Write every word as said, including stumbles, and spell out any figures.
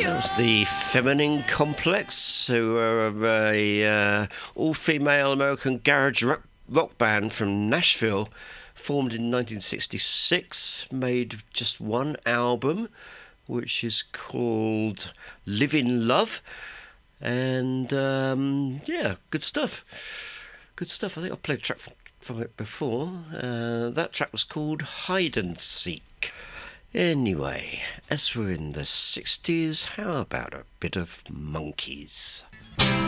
was the Feminine Complex, who are a uh, all-female American garage rock, rock band from Nashville, formed in nineteen sixty-six, made just one album, which is called Live in Love, and um, yeah, good stuff. Good stuff. I think I played a track from, from it before. Uh, that track was called Hide and Seek. Anyway, as we're in the sixties, how about a bit of Monkeys?